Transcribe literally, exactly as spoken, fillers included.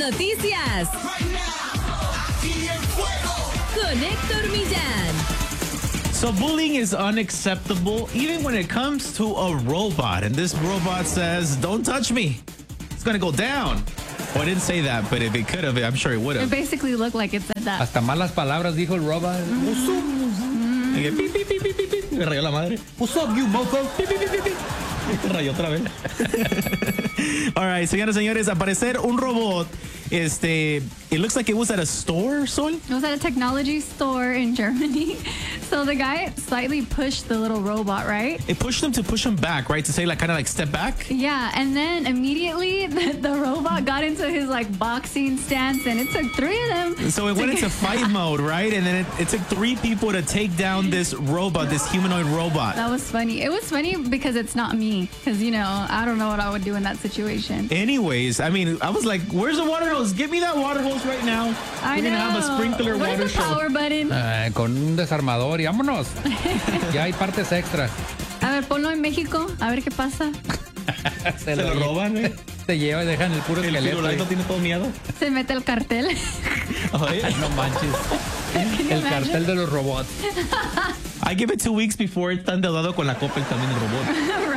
noticias con Héctor Millán. So bullying is unacceptable even when it comes to a robot. And this robot says, don't touch me. It's going to go down. Well, I didn't say that, but if it could have, I'm sure it would have. It basically looked like it said that. Hasta malas palabras dijo el robot. Mm-hmm. Y que, pi, pi, pi, pi, pi, pi. Me rayó la madre. What's up, you mofo? Pi, pi, pi, pi, pi. Me rayó otra vez. All right, señoras y señores, aparecer un robot. Este, it looks like it was at a store, Sol. It was at a technology store in Germany. So the guy slightly pushed the little robot, right? It pushed him to push him back, right? To say, like, kind of like step back. Yeah, and then immediately the, the robot got into his like boxing stance, and it took three of them. So it went into fight mode, right? And then it, it took three people to take down this robot, this humanoid robot. That was funny. It was funny because it's not me. Because, you know, I don't know what I would do in that situation. Anyways, I mean, I was like, where's the water hose? Give me that water hose right now. I We're know. going to have a sprinkler Where's water the power show. button? Uh, con un desarmador y vámonos. Ya hay partes extras. A ver, ponlo en México. A ver qué pasa. Se, Se lo roban, ¿eh? Se lleva y dejan el puro el esqueleto. El tiene todo miedo. Se mete el cartel. Ay, no manches. El cartel de los robots. I give it two weeks before está endeudado con la Coppel también el robot.